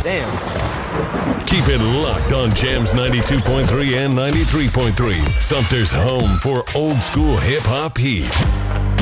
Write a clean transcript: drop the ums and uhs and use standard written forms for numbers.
Damn. Keep it locked on Jams 92.3 and 93.3. Sumter's home for old school hip hop heat.